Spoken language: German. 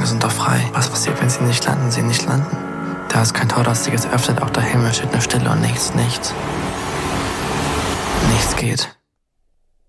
wir sind doch frei. Was passiert, wenn sie nicht landen? Sie nicht landen. Da ist kein Tor, das sich jetzt öffnet, auch der Himmel steht nur Stille und nichts. Nichts geht.